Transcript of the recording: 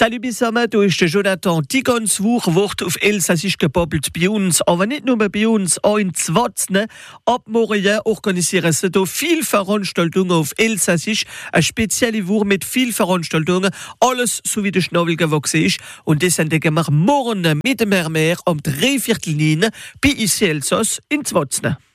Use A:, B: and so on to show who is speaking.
A: Salut bissammen, du ist der Jonathan. Die ganze Woche wird auf Elsassisch gebabbelt bei uns. Aber nicht nur bei uns, auch in Zwatzne. Ab morgen organisieren sie da viele Veranstaltungen auf Elsassisch. Eine spezielle Woche mit vielen Veranstaltungen. Alles so wie der Schnabel gewachsen ist. Und das sind wir morgen mit dem Herrn Mehr um 3/4 bei IC Elsass in Zwatzne.